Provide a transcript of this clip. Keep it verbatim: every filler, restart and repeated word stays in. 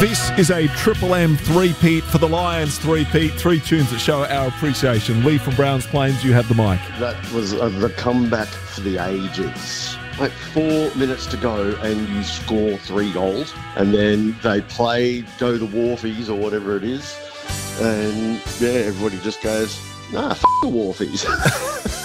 This is a Triple M three-peat for the Lions three-peat. Three tunes that show our appreciation. Lee from Browns Plains, you have the mic. That was uh, the comeback for the ages. Like four minutes to go and you score three goals. And then they play Go the Wharfies or whatever it is. And yeah, everybody just goes, nah, f*** the Wharfies.